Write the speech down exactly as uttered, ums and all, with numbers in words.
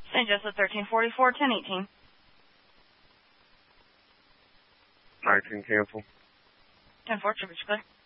Saint Joseph, thirteen forty-four, ten eighteen. nineteen cancel. ten four, tribute clear.